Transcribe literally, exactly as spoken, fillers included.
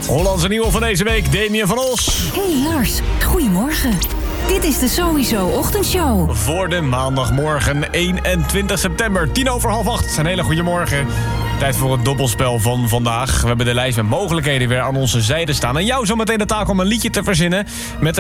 Hollandse nieuwe van deze week, Damien van Os. Hey Lars, goedemorgen. Dit is de Sowieso Ochtendshow. Voor de maandagmorgen eenentwintig september, tien over half acht. Een hele goede morgen. Tijd voor het dobbelspel van vandaag. We hebben de lijst met mogelijkheden weer aan onze zijde staan. En jou zometeen de taak om een liedje te verzinnen met de